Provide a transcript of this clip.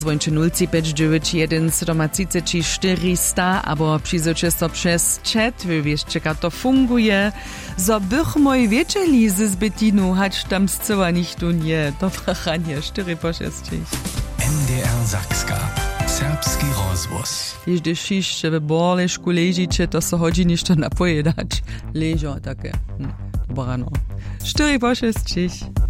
Dzwończy 0,591 400, abo przyjdziecie so przez chat, wiesz, jak to funguje. So bychmoj wieczeli z zbytinu, hać tam zcyła nichtu nie. To frachanie, 4 po 6. NDR Sakska. Serbski rozwóz. Jeśli šiš v borlešku ležiče, to so hodzi ništo napojedać. Ležo, takie. Brano. 4 po 6.